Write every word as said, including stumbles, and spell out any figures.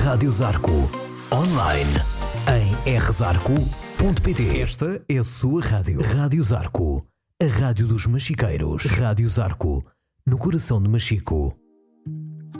Rádio Zarco. Online em r zarco ponto p t. Esta é a sua rádio. Rádio Zarco. A rádio dos machiqueiros. Rádio Zarco. No coração de Machico.